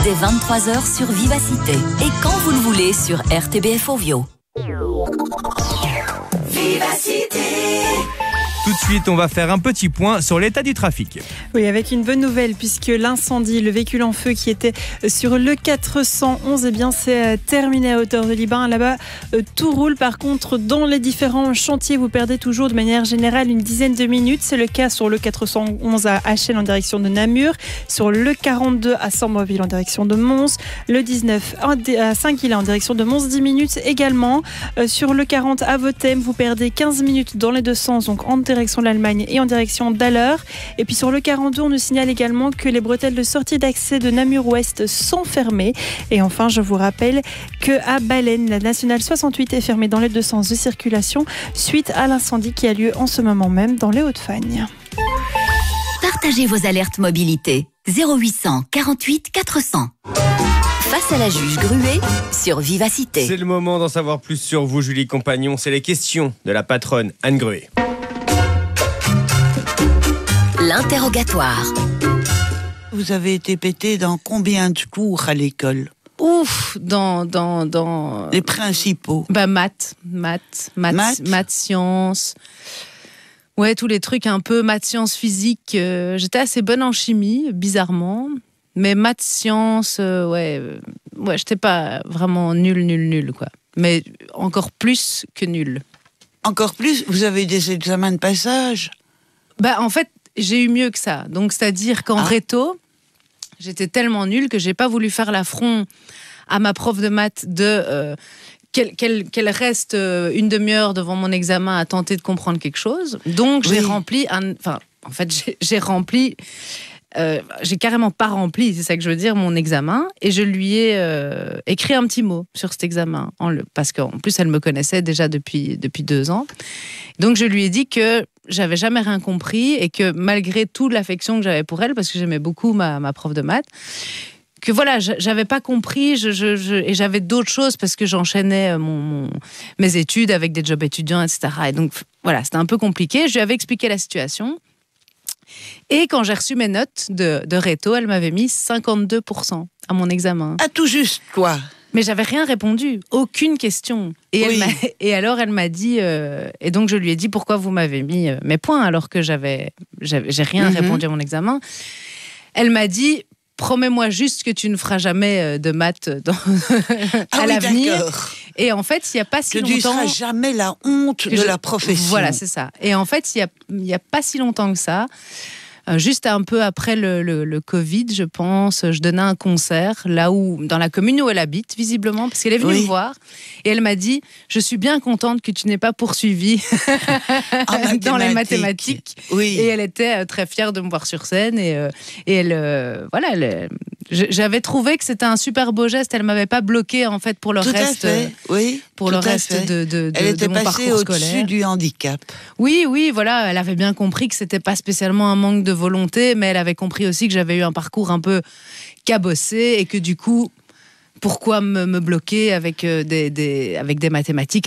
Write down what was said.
dès 23h sur Vivacité. Et quand vous le voulez sur RTBF Ovio. Vivacité. Tout de suite, on va faire un petit point sur l'état du trafic. Oui, avec une bonne nouvelle, puisque l'incendie, le véhicule en feu qui était sur le 411, eh bien, c'est terminé à hauteur de Liban. Là-bas, tout roule. Par contre, dans les différents chantiers, vous perdez toujours de manière générale une dizaine de minutes. C'est le cas sur le 411 à Hachel en direction de Namur, sur le 42 à Sambreville en direction de Mons, le 19 à Saint-Guilain en direction de Mons, 10 minutes également. Sur le 40 à Vothème, vous perdez 15 minutes dans les deux sens, donc en direction de l'Allemagne et en direction d'Haller. Et puis sur le 42, on nous signale également que les bretelles de sortie d'accès de Namur-Ouest sont fermées. Et enfin, je vous rappelle qu'à Baleine, la nationale 68 est fermée dans les deux sens de circulation suite à l'incendie qui a lieu en ce moment même dans les Hauts-de-Fagne. Partagez vos alertes mobilité. 0800 48 400. Face à la juge Gruet sur Vivacité. C'est le moment d'en savoir plus sur vous, Julie Compagnon. C'est les questions de la patronne Anne Gruet. L'interrogatoire. Vous avez été pété dans combien de cours à l'école? Ouf, dans les principaux. Maths, sciences. Ouais, tous les trucs un peu maths, sciences, physique. J'étais assez bonne en chimie, bizarrement. Mais maths, sciences, j'étais pas vraiment nulle, quoi. Mais encore plus que nulle. Encore plus? Vous avez des examens de passage? En fait, j'ai eu mieux que ça. Donc, c'est-à-dire qu'en réto, j'étais tellement nulle que j'ai pas voulu faire l'affront à ma prof de maths qu'elle reste une demi-heure devant mon examen à tenter de comprendre quelque chose. Donc, j'ai rempli j'ai carrément pas rempli, c'est ça que je veux dire, mon examen. Et je lui ai écrit un petit mot sur cet examen. Parce qu'en plus, elle me connaissait déjà depuis 2 ans. Donc, je lui ai dit que j'avais jamais rien compris et que malgré toute l'affection que j'avais pour elle, parce que j'aimais beaucoup ma prof de maths, que voilà, j'avais pas compris et j'avais d'autres choses parce que j'enchaînais mes études avec des jobs étudiants, etc. Et donc, voilà, c'était un peu compliqué. Je lui avais expliqué la situation. Et quand j'ai reçu mes notes de réto, elle m'avait mis 52% à mon examen. Ah, tout juste, quoi. Mais j'avais rien répondu, aucune question. Et alors elle m'a dit, et donc je lui ai dit pourquoi vous m'avez mis mes points alors que j'ai rien répondu à mon examen. Elle m'a dit, promets-moi juste que tu ne feras jamais de maths à l'avenir. D'accord. Et en fait, il n'y a pas si longtemps... Que tu ne seras jamais la honte de la profession. Voilà, c'est ça. Et en fait, il y a pas si longtemps que ça, juste un peu après le Covid, je pense, je donnais un concert dans la commune où elle habite, visiblement, parce qu'elle est venue me voir et elle m'a dit, je suis bien contente que tu n'aies pas poursuivi dans les mathématiques. Oui. Et elle était très fière de me voir sur scène j'avais trouvé que c'était un super beau geste. Elle m'avait pas bloqué en fait pour le reste. Oui. Pour le reste de elle était mon passée parcours scolaire. au-dessus du handicap. Oui, voilà. Elle avait bien compris que c'était pas spécialement un manque de volonté, mais elle avait compris aussi que j'avais eu un parcours un peu cabossé et que du coup, pourquoi me bloquer avec des mathématiques